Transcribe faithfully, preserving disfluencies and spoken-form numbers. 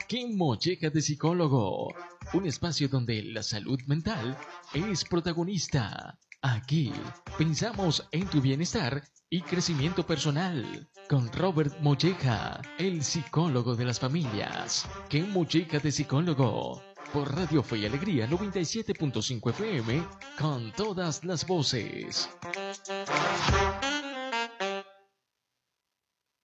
¡Qué molleja de psicólogo! Un espacio donde la salud mental es protagonista. Aquí pensamos en tu bienestar y crecimiento personal. Con Robert Molleja, el psicólogo de las familias. ¡Qué molleja de psicólogo! Por Radio Fe y Alegría noventa y siete punto cinco F M, con todas las voces.